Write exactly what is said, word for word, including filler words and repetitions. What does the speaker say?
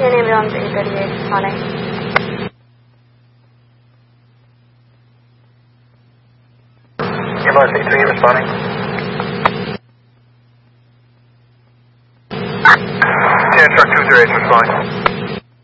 T N ambulance eight thirty-eight responding. Ambulance eight thirty-eight responding. T N truck two thirty-eight responding.